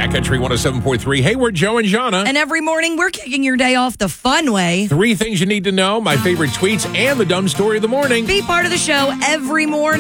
Jack Country 107.3. Hey, we're Joe and Jonna. And every morning, we're kicking your day off the fun way. 3 things you need to know, my favorite tweets, and the dumb story of the morning. Be part of the show every morning.